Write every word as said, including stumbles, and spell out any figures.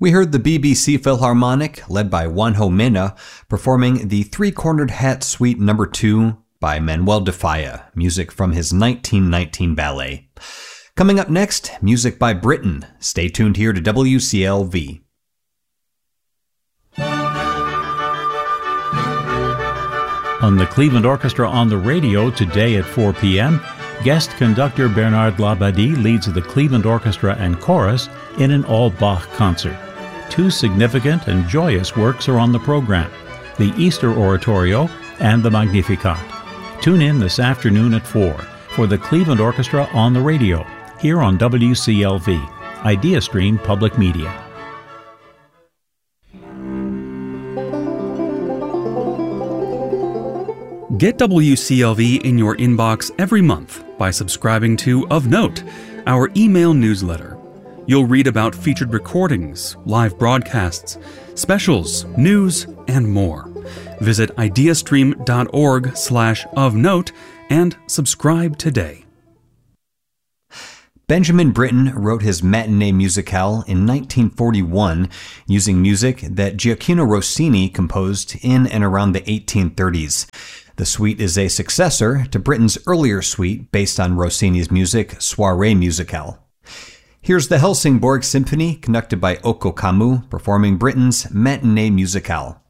We heard the B B C Philharmonic, led by Juanjo Mena, performing the Three-Cornered Hat Suite number two by Manuel de Falla, music from his nineteen nineteen ballet. Coming up next, music by Britten. Stay tuned here to W C L V. On the Cleveland Orchestra on the Radio today at four p.m., guest conductor Bernard Labadie leads the Cleveland Orchestra and Chorus in an all-Bach concert. Two significant and joyous works are on the program, the Easter Oratorio and the Magnificat. Tune in this afternoon at four for the Cleveland Orchestra on the Radio, here on W C L V, IdeaStream Public Media. Get W C L V in your inbox every month by subscribing to Of Note, our email newsletter. You'll read about featured recordings, live broadcasts, specials, news, and more. Visit ideastream.org slash of note and subscribe today. Benjamin Britten wrote his Matinee Musicale in nineteen forty-one using music that Gioacchino Rossini composed in and around the eighteen thirties. The suite is a successor to Britten's earlier suite based on Rossini's music, Soirée Musicale. Here's the Helsingborg Symphony, conducted by Okko Kammu, performing Britten's Matinee Musicale.